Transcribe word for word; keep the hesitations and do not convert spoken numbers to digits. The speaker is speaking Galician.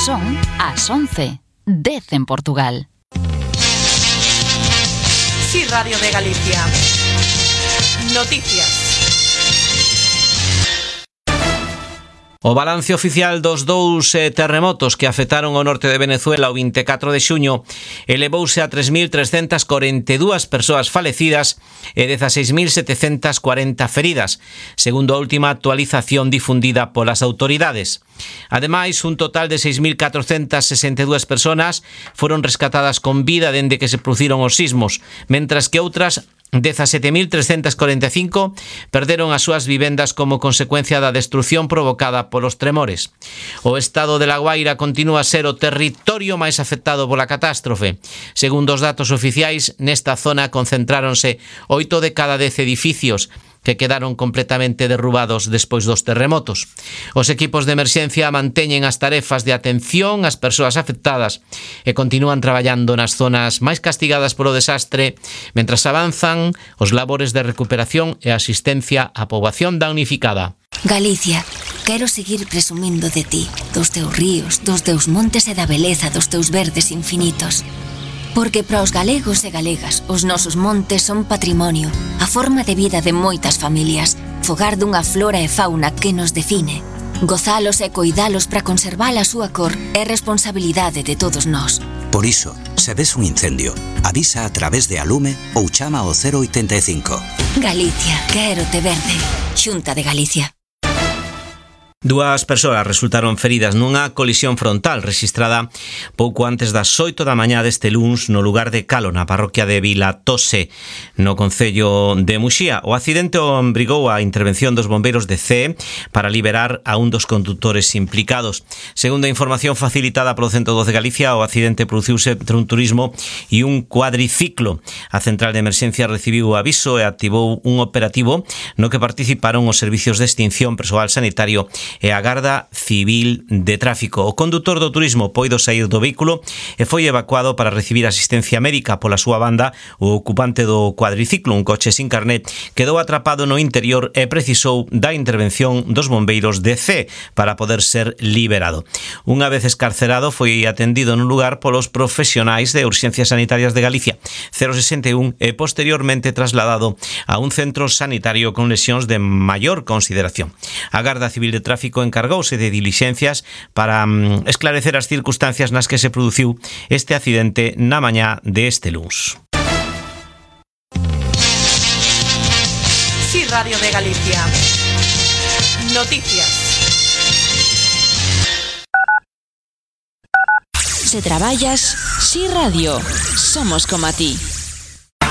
Son as once, dez en Portugal. Sí, Radio de Galicia. Noticias. O balance oficial dos dous eh, terremotos que afectaron o norte de Venezuela o vinte e catro de xuño elevouse a tres mil trescentas corenta e dúas persoas falecidas e dezaseis mil setecentas cuarenta feridas, segundo a última actualización difundida polas autoridades. Ademais, un total de seis mil catrocentas sesenta e dúas persoas foron rescatadas con vida dende que se produciron os sismos, mentras que outras dezasete mil trescentas corenta e cinco perderon as súas vivendas como consecuencia da destrucción provocada polos tremores. O estado de La Guaira continúa a ser o territorio máis afectado pola catástrofe. Segundo os datos oficiais, nesta zona concentráronse oito de cada dez edificios que quedaron completamente derrubados despois dos terremotos. Os equipos de emerxencia manteñen as tarefas de atención ás persoas afectadas e continúan traballando nas zonas máis castigadas polo desastre, mentras avanzan os labores de recuperación e asistencia á poboación damnificada. Galicia, quero seguir presumindo de ti, dos teus ríos, dos teus montes e da beleza dos teus verdes infinitos. Porque para os galegos e galegas, os nosos montes son patrimonio, a forma de vida de moitas familias, fogar dunha flora e fauna que nos define. Gozalos e coidalos para conservar a súa cor é responsabilidade de todos nós. Por iso, se ves un incendio, avisa a través de Alume ou chama ao cero oitenta e cinco. Galicia, quero te verde. Xunta de Galicia. Dúas persoas resultaron feridas nunha colisión frontal rexistrada pouco antes das oito da mañá deste luns no lugar de Calo, na parroquia de Vilatose, no concello de Muxía. O accidente obrigou a intervención dos bombeiros de C E para liberar a un dos condutores implicados. Segundo a información facilitada polo Centro doce Galicia, o accidente produciuse entre un turismo e un cuadriciclo. A central de emerxencia recibiu o aviso e activou un operativo no que participaron os servicios de extinción, persoal sanitario e a Garda Civil de Tráfico. O condutor do turismo poido saír do vehículo e foi evacuado para recibir asistencia médica. Pola súa banda, o ocupante do cuadriciclo, un coche sin carnet, quedou atrapado no interior e precisou da intervención dos bombeiros de C para poder ser liberado. Unha vez escarcerado, foi atendido nun lugar polos profesionais de Urxencias Sanitarias de Galicia cero sesenta e un e posteriormente trasladado a un centro sanitario con lesións de maior consideración. A Garda Civil de Tráfico encargouse de dilixencias para um, esclarecer as circunstancias nas que se produciu este accidente na mañá deste luns. Sí, Radio de Galicia. Noticias. Se traballas, Sí Radio, somos como a ti.